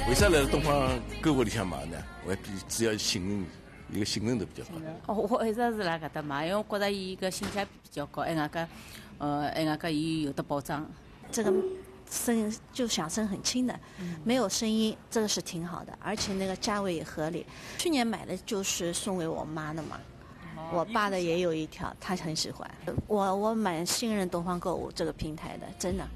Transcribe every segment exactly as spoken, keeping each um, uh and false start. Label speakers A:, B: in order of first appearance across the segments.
A: 为啥来东方购物里向买呢？我比只要信任，一个信任度比较高。
B: 哦，我一直是来搿搭买，因为我觉得伊个性价比比较高，还外加，呃，还外加伊有的保障。
C: 这个声音就响声很轻的，嗯、没有声音，这个是挺好的，而且那个价位也合理。去年买的就是送给我妈的嘛。我爸的也有一条，他很喜欢。我我蛮信任东方购物这个平台的，真的。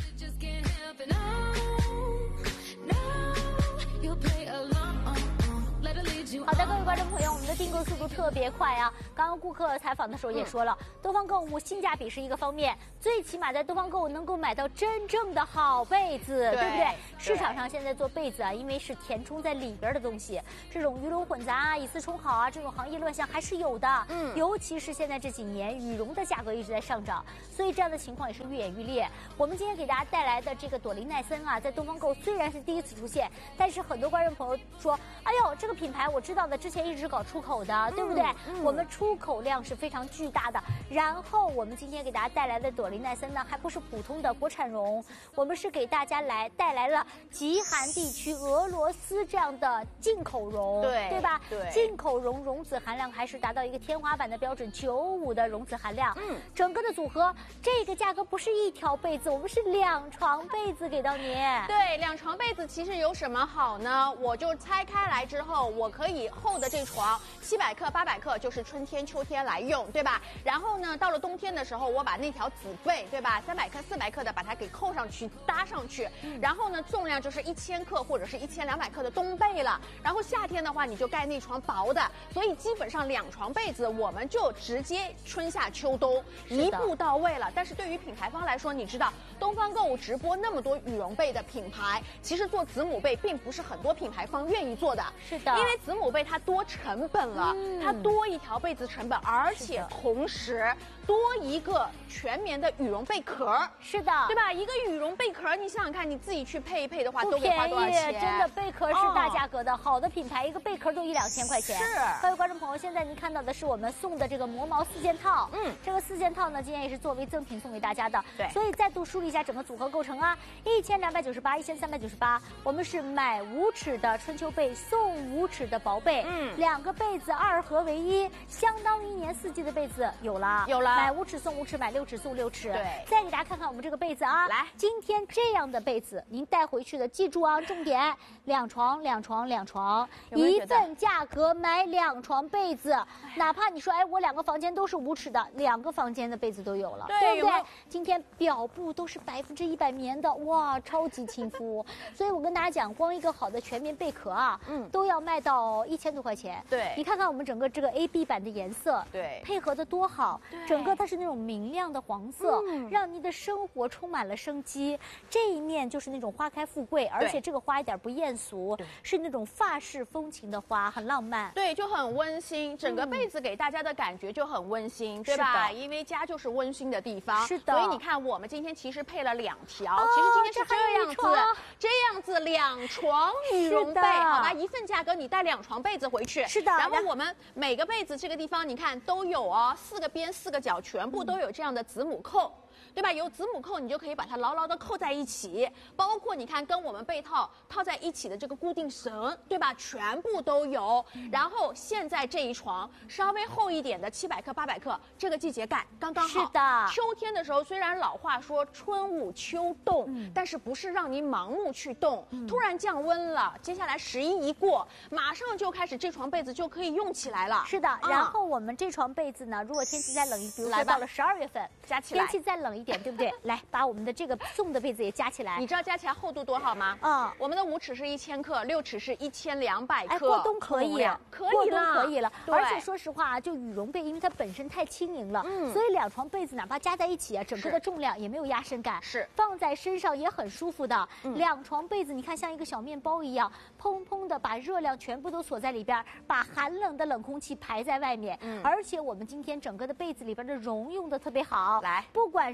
D: 好的，各位观众朋友，我们的订购速度特别快啊！刚刚顾客采访的时候也说了，嗯、东方购物性价比是一个方面，最起码在东方购物能够买到真正的好被子， 对, 对不对？市场上现在做被子啊，因为是填充在里边的东西，这种鱼龙混杂啊、以次充好啊，这种行业乱象还是有的。嗯，尤其是现在这几年羽绒的价格一直在上涨，所以这样的情况也是愈演愈烈。我们今天给大家带来的这个朵琳奈森啊，在东方购虽然是第一次出现，但是很多观众朋友说，哎呦，这个品牌我知道的，之前一直搞出口的，对不对？嗯嗯、我们出口量是非常巨大的。然后我们今天给大家带来的朵琳奈森呢，还不是普通的国产绒，我们是给大家来带来了极寒地区俄罗斯这样的进口绒，
E: 对
D: 对吧？
E: 对，
D: 进口绒绒子含量还是达到一个天花板的标准九五的绒子含量。嗯，整个的组合，这个价格不是一条被子，我们是两床被子给到您。
E: 对，两床被子其实有什么好呢？我就拆开来之后，我可以厚的这床七百克、八百克，就是春天、秋天来用，对吧？然后呢，到了冬天的时候，我把那条子被，对吧？三百克、四百克的把它给扣上去、搭上去，嗯、然后呢，重量就是一千克或者是一千两百克的冬被了。然后夏天的话，你就盖那床薄的，所以基本上两床被子我们就直接春夏秋冬一步到位了。但是对于品牌方来说，你知道东方购物直播那么多羽绒被的品牌，其实做子母被并不是很多品牌方愿意做的。
D: 是的，
E: 因为子母被它多成本了，嗯、它多一条被子成本，而且同时多一个全棉的羽绒被壳。
D: 是的，
E: 对吧？一个羽绒被壳，你想想看，你自己去配一配的话，
D: 都
E: 得花多少钱？
D: 真的，被壳是大价格的，哦、好的品牌一个被壳都一两千块钱。
E: 是，
D: 各位观众朋友，现在您看到的是我们送的这个磨毛四件套。嗯，这个四件套呢，今天也是作为赠品送给大家的。
E: 对，
D: 所以再度梳理一下整个组合构成啊，一千两百九十八，一千三百九十八，我们是买五尺的春秋被送五尺的薄被，嗯，两个被子二合为一，相当于一年四季的被子有了，
E: 有了，
D: 买五尺送五尺，买六尺送六尺。
E: 对，
D: 再给大家看看我们这个被子啊，
E: 来，
D: 今天这样的被子您带回去的，记住啊，重点，两床两床两床，一份价格买两床被子，哪怕你说哎我两个房间都是五尺的，两个房间的被子都有了，
E: 对，
D: 对不对？
E: 有
D: 今天表布都是百分之一百棉的，哇，超级亲肤。所以我跟大家讲，光一个好的全棉被壳啊，嗯，都要卖到一千多块钱。
E: 对，
D: 你看看我们整个这个 A B 版的颜色，
E: 对，
D: 配合的多好，整个它是那种明亮的黄色，嗯、让你的生活充满了生机。这一面就是那种花开富贵，而且这个花一点不艳俗，是那种法式风情的花，很浪漫。
E: 对，就很温馨，整个被子给大家的感觉就很温馨，嗯、对吧？因为家就是温馨的地方。
D: 是的。
E: 所以你看，我们今天其实配了两条，哦、其实今天是这样子，这样子两床羽绒被，好吧？一份价格你带两床被子回去。
D: 是的。
E: 然后我们每个被子这个地方，你看都有哦，四个边四个角全部都有这样的子母扣。对吧？有子母扣，你就可以把它牢牢的扣在一起，包括你看跟我们被套套在一起的这个固定绳，对吧？全部都有。嗯、然后现在这一床稍微厚一点的七百克、八百克，这个季节盖刚刚好。
D: 是的。
E: 秋天的时候，虽然老话说春捂秋冻，嗯、但是不是让你盲目去冻，嗯、突然降温了，接下来十一一过，马上就开始这床被子就可以用起来了。
D: 是的。嗯、然后我们这床被子呢，如果天气再冷一，比如说到了十二月份，
E: 加起来
D: 天气再冷一点，对不对？来，把我们的这个送的被子也加起来。
E: 你知道加起来厚度多好吗？啊、嗯，我们的五尺是一千克，六尺是一千两百克。
D: 哎，过冬可以，
E: 可以
D: 过冬可以了。
E: 对。
D: 而且说实话啊，就羽绒被，因为它本身太轻盈了，嗯，所以两床被子哪怕加在一起啊，整个的重量也没有压身感，
E: 是
D: 放在身上也很舒服的。嗯、两床被子，你看像一个小面包一样，砰砰的把热量全部都锁在里边，把寒冷的冷空气排在外面。嗯，而且我们今天整个的被子里边的绒用的特别好，
E: 来，
D: 不管是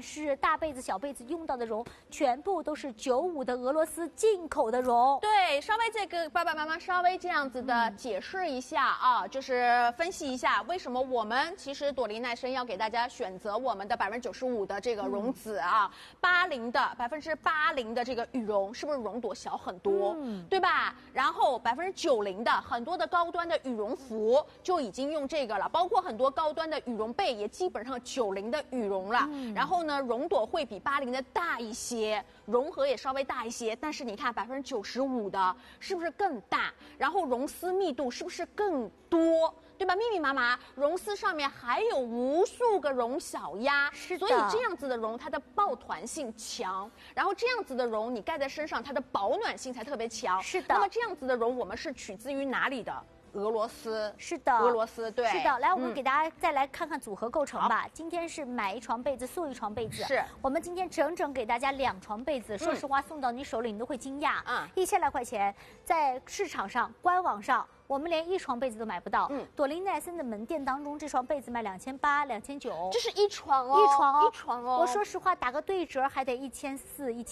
D: 是大被子、小被子用到的绒，全部都是九五的俄罗斯进口的绒。
E: 对，稍微这个爸爸妈妈稍微这样子的解释一下啊，就是分析一下为什么我们其实朵琳耐森要给大家选择我们的百分之九十五的这个绒子啊，八零的百分之八零的这个羽绒是不是绒朵小很多，嗯、对吧？然后百分之九零的很多的高端的羽绒服就已经用这个了，包括很多高端的羽绒被也基本上九零的羽绒了。嗯、然后呢，绒朵会比八零的大一些，绒盒也稍微大一些，但是你看百分之九十五的是不是更大？然后绒丝密度是不是更多？对吧？密密麻麻，绒丝上面还有无数个绒小鸭，
D: 是的。
E: 所以这样子的绒它的抱团性强，然后这样子的绒你盖在身上，它的保暖性才特别强。
D: 是的。
E: 那么这样子的绒我们是取自于哪里的？俄罗斯。
D: 是的。
E: 俄罗斯，对。
D: 是的。来，我们给大家再来看看组合构成吧。嗯、今天是买一床被子送一床被子，
E: 是
D: 我们今天整整给大家两床被子，说实话送到你手里你都会惊讶。
E: 嗯。
D: 一千来块钱，在市场上官网上。我们连一床被子都买不到。嗯，朵琳耐森的门店当中，这床被子卖两千八、两千九，
E: 这是一床哦，
D: 一床哦，
E: 一床哦。
D: 我说实话，打个对折还得一千四、一千。